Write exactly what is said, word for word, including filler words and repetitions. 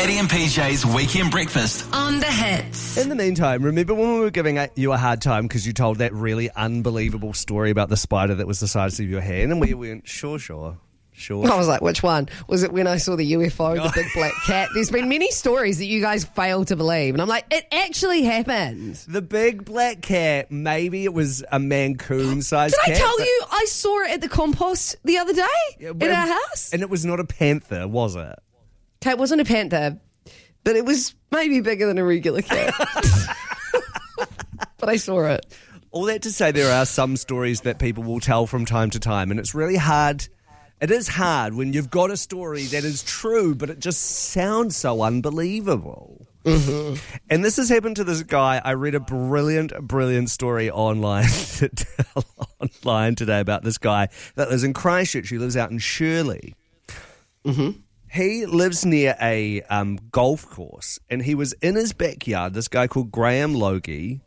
Maddie and P J's Weekend Breakfast on the Hits. In the meantime, remember when we were giving you a hard time because you told that really unbelievable story about the spider that was the size of your hand, and we went, sure, sure. Sure. I was like, which one? Was it when I saw the U F O, the big black cat? There's been many stories that you guys fail to believe. And I'm like, it actually happened. The big black cat, maybe it was a Mancoon-sized cat. Did I tell you I saw it at the compost the other day Yeah, in but- our house? And it was not a panther, was it? Okay, it wasn't a panther, but it was maybe bigger than a regular cat. But I saw it. All that to say, there are some stories that people will tell from time to time, and it's really hard. It is hard when you've got a story that is true, but it just sounds so unbelievable. Mm-hmm. And this has happened to this guy. I read a brilliant, brilliant story online online today about this guy that lives in Christchurch. He lives out in Shirley. Mm-hmm. He lives near a um, golf course, and he was in his backyard, this guy called Graham Logie,